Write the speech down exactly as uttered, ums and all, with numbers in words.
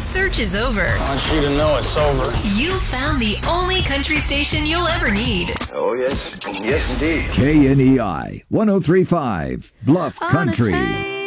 search is over. I want you to know it's over. You found the only country station you'll ever need. Oh, yes. Yes, indeed. K N E I, one oh three point five, Bluff Country.